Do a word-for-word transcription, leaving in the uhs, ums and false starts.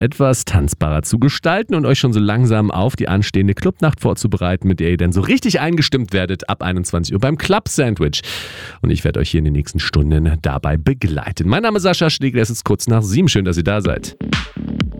etwas tanzbarer zu gestalten und euch schon so langsam auf die anstehende Clubnacht vorzubereiten, mit der ihr dann so richtig eingestimmt werdet ab einundzwanzig Uhr beim Club Sandwich. Und ich werde euch hier in den nächsten Stunden dabei begleiten. Mein Name ist Sascha Schlegel, es ist kurz nach sieben. Schön, dass ihr da seid.